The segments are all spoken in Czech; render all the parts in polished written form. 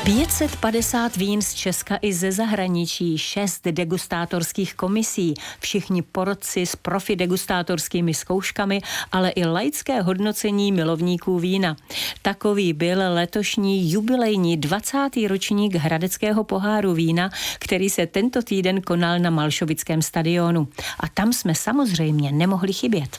550 vín z Česka i ze zahraničí, 6 degustátorských komisí, všichni porotci s profi degustátorskými zkouškami, ale i laické hodnocení milovníků vína. Takový byl letošní jubilejní 20. ročník Hradeckého poháru vína, který se tento týden konal na Malšovickém stadionu. A tam jsme samozřejmě nemohli chybět.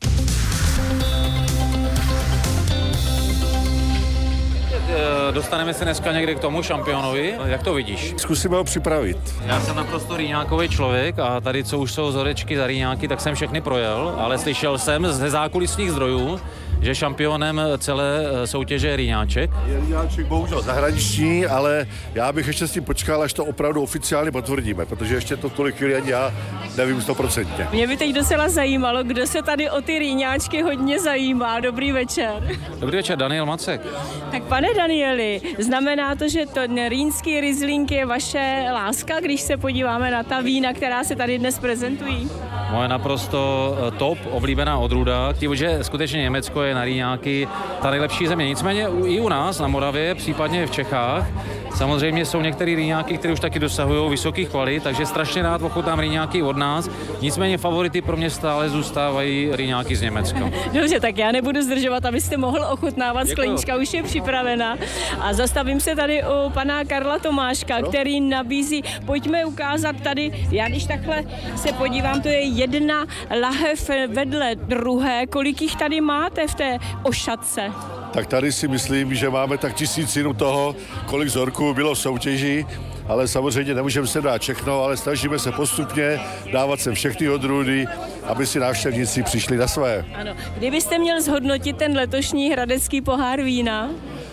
Dostaneme se dneska někde k tomu šampionovi. Jak to vidíš? Zkusíme ho připravit. Já jsem naprosto rýňákový člověk a tady, co už jsou zorečky za rýňáky, tak jsem všechny projel, ale slyšel jsem ze zákulisních zdrojů, že šampionem celé soutěže je rýňáček. Je rýňáček bohužel zahraniční, ale já bych ještě s tím počkal, až to opravdu oficiálně potvrdíme, protože ještě to tolik chvíli ani já nevím 100%. Mě by teď docela zajímalo, kdo se tady o ty rýňáčky hodně zajímá. Dobrý večer. Dobrý večer, Daniel Macek. Tak pane Danieli, znamená to, že ten rýnský Riesling je vaše láska, když se podíváme na ta vína, která se tady dnes prezentují? Moje naprosto top oblíbená odrůda, že skutečně Německo je na rýňáky ta nejlepší země. Nicméně i u nás na Moravě, případně v Čechách, samozřejmě jsou některé rýňáky, které už taky dosahují vysokých kvalit, takže strašně rád ochutnám rýňáky od nás. Nicméně favority pro mě stále zůstávají rýňáky z Německa. Dobře, tak já nebudu zdržovat, abyste mohl ochutnávat. Sklenička už je připravena. A zastavím se tady u pana Karla Tomáška, který nabízí, pojďme ukázat tady, já když takhle se podívám, to je jedna lahev vedle druhé, kolik jich tady máte v té ošatce? Tak tady si myslím, že máme tak 1000 toho, kolik vzorků bylo v soutěži, ale samozřejmě nemůžeme se dát všechno, ale snažíme se postupně dávat sem všechny odrůdy, aby si návštěvníci přišli na své. Ano. Kdybyste měl zhodnotit ten letošní Hradecký pohár vína?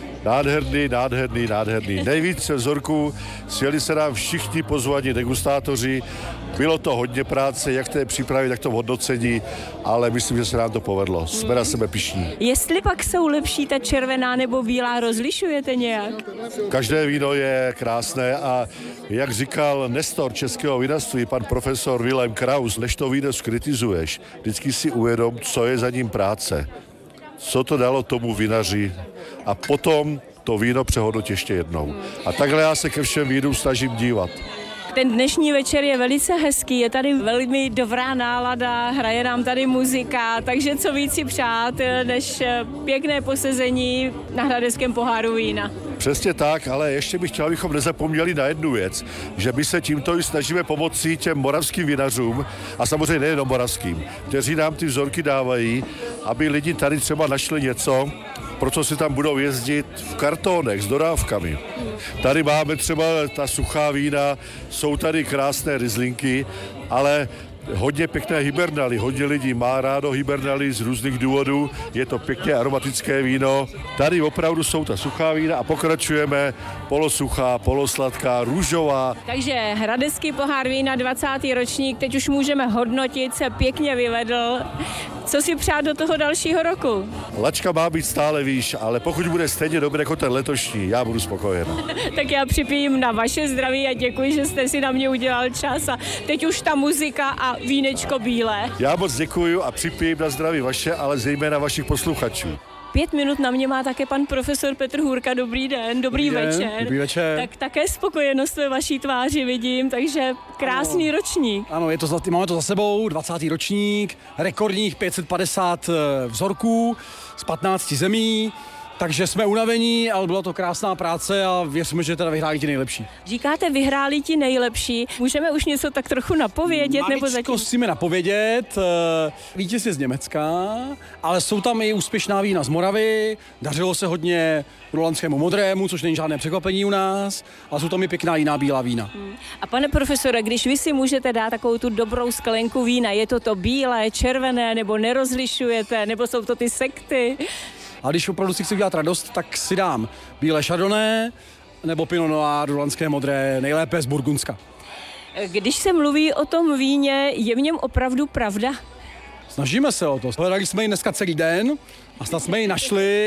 Nádherný. Nejvíce vzorků, sjeli se nám všichni pozvaní degustátoři. Bylo to hodně práce, jak té přípravy, tak to hodnocení, ale myslím, že se nám to povedlo. Jsme na sebe pyšní. Jestli pak jsou lepší ta červená nebo bílá, rozlišujete nějak? Každé víno je krásné a jak říkal nestor českého vinařství, pan profesor Wilhelm Kraus, než to víno skritizuješ, vždycky si uvědom, co je za ním práce. Co to dalo tomu vinaři a potom to víno přehodnotit ještě jednou. A takhle já se ke všem vínům snažím dívat. Ten dnešní večer je velice hezký, je tady velmi dobrá nálada, hraje nám tady muzika, takže co víc si přát, než pěkné posezení na Hradeckém poháru vína. Přesně tak, ale ještě bych chtěl, abychom nezapomněli na jednu věc, že my se tímto i snažíme pomoci těm moravským vinařům a samozřejmě nejenom moravským, kteří nám ty vzorky dávají, aby lidi tady třeba našli něco, pro co si tam budou jezdit v kartonech s dodávkami. Tady máme třeba ta suchá vína, jsou tady krásné rieslingy, ale hodně pěkné hibernaly, hodně lidí má rádo hibernaly z různých důvodů, je to pěkně aromatické víno. Tady opravdu jsou ta suchá vína a pokračujeme polosuchá, polosladká, růžová. Takže Hradecký pohár vína 20. ročník, teď už můžeme hodnotit, se pěkně vyvedl. Co si přát do toho dalšího roku? Lačka má být stále výš, ale pokud bude stejně dobré jako ten letošní, já budu spokojen. Tak já připijím na vaše zdraví a děkuji, že jste si na mě udělal čas a teď už ta muzika a vínečko bílé. Já moc děkuju a připijím na zdraví vaše, ale zejména vašich posluchačů. 5 minut na mě má také pan profesor Petr Hůrka. Dobrý den, dobrý večer. Dobrý večer. Tak také spokojenost ve vaší tváři vidím, takže krásný ročník. Ano, máme to za sebou, 20. ročník, rekordních 550 vzorků z 15 zemí. Takže jsme unavení, ale byla to krásná práce a věříme, že teda vyhráli ti nejlepší. Říkáte, vyhráli ti nejlepší. Můžeme už něco tak trochu napovědět? Nebo zatím? Musíme napovědět. Vítěz je z Německa, ale jsou tam i úspěšná vína z Moravy. Dařilo se hodně Rolandskému modrému, což není žádné překvapení u nás. A jsou tam i pěkná jiná bílá vína. A pane profesore, když vy si můžete dát takovou tu dobrou sklenku vína, je to bílé, červené, nebo nerozlišujete, nebo jsou to ty sekty? A když opravdu si chci udělat radost, tak si dám bílé Chardonnay nebo Pinot Noir, Rolandské modré, nejlépe z Burgundska. Když se mluví o tom víně, je v něm opravdu pravda? Snažíme se o to. Hledali jsme ji dneska celý den a snad jsme ji našli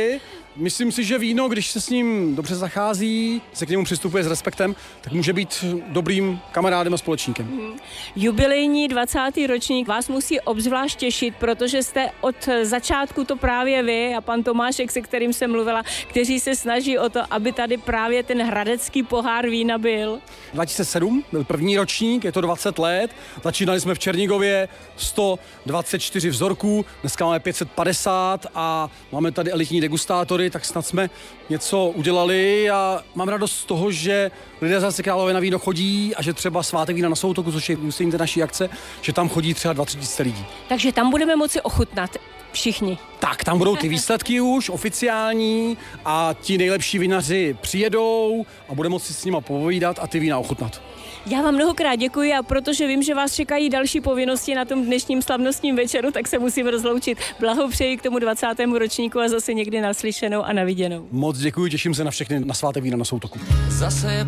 Myslím si, že víno, když se s ním dobře zachází, se k němu přistupuje s respektem, tak může být dobrým kamarádem a společníkem. Jubilejní 20. ročník vás musí obzvlášť těšit, protože jste od začátku to právě vy a pan Tomášek, se kterým jsem mluvila, kteří se snaží o to, aby tady právě ten hradecký pohár vína byl. 2007 byl první ročník, je to 20 let. Začínali jsme v Černigově, 124 vzorků, dneska máme 550 a máme tady elitní degustátory, tak snad jsme něco udělali a mám radost z toho, že lidé zase Králové na víno chodí a že třeba svátek vína na Soutoku, což je ústřední naší akce, že tam chodí třeba 2-3 tisíce lidí. Takže tam budeme moci ochutnat všichni. Tak, tam budou ty výsledky už oficiální a ti nejlepší vinaři přijedou a budeme moci s nima povídat a ty vína ochutnat. Já vám mnohokrát děkuji a protože vím, že vás čekají další povinnosti na tom dnešním slavnostním večeru, tak se musím rozloučit. Blahopřeji k tomu 20. ročníku a zase někdy naslyšenou a naviděnou. Moc děkuji, těším se na všechny na svátek vína na Soutoku. Zase je